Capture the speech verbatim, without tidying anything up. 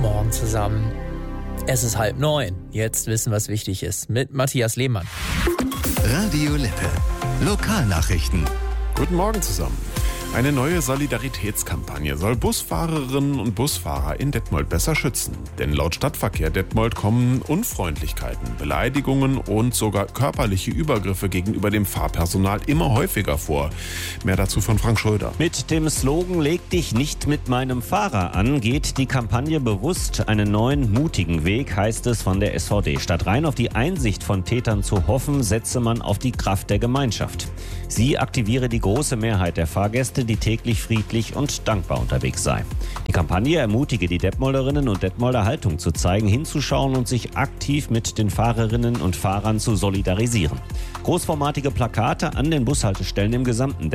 Morgen zusammen. Es ist halb neun. Jetzt wissen, was wichtig ist. Mit Matthias Lehmann. Radio Lippe. Lokalnachrichten. Guten Morgen zusammen. Eine neue Solidaritätskampagne soll Busfahrerinnen und Busfahrer in Detmold besser schützen. Denn laut Stadtverkehr Detmold kommen Unfreundlichkeiten, Beleidigungen und sogar körperliche Übergriffe gegenüber dem Fahrpersonal immer häufiger vor. Mehr dazu von Frank Schröder. Mit dem Slogan "Leg dich nicht mit meinem Fahrer an" geht die Kampagne bewusst einen neuen, mutigen Weg, heißt es von der S V D. Statt rein auf die Einsicht von Tätern zu hoffen, setze man auf die Kraft der Gemeinschaft. Sie aktiviere die große Mehrheit der Fahrgäste, die täglich friedlich und dankbar unterwegs sei. Die Kampagne ermutige die Detmolderinnen und Detmolder, Haltung zu zeigen, hinzuschauen und sich aktiv mit den Fahrerinnen und Fahrern zu solidarisieren. Großformatige Plakate an den Bushaltestellen im gesamten